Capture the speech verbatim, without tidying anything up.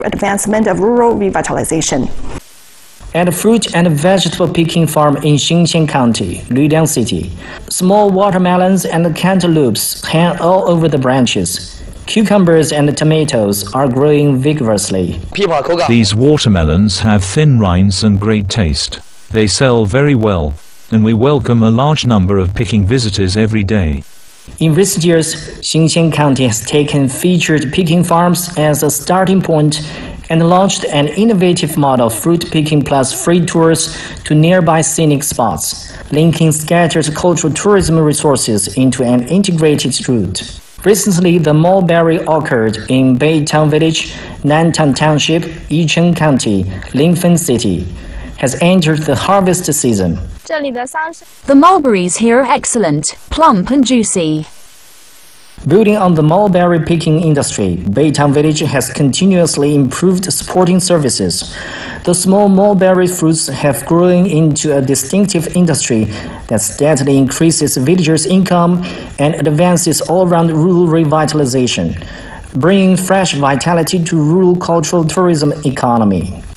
advancement of rural revitalization. At a fruit and vegetable picking farm in Xinxian County, Luliang City, small watermelons and cantaloupes hang all over the branches. Cucumbers and tomatoes are growing vigorously. These watermelons have thin rinds and great taste. They sell very well, and we welcome a large number of picking visitors every day. In recent years, Xinxian County has taken featured picking farms as a starting point and launched an innovative model of fruit picking plus free tours to nearby scenic spots, linking scattered cultural tourism resources into an integrated route. Recently, the mulberry orchard in Beitown Village, Nantan Township, Yicheng County, Linfen City, has entered the harvest season. The mulberries here are excellent, plump and juicy. Building on the mulberry picking industry, Beitown Village has continuously improved supporting services. The small mulberry fruits have grown into a distinctive industry that steadily increases villagers' income and advances all-round rural revitalization, bringing fresh vitality to rural cultural tourism economy.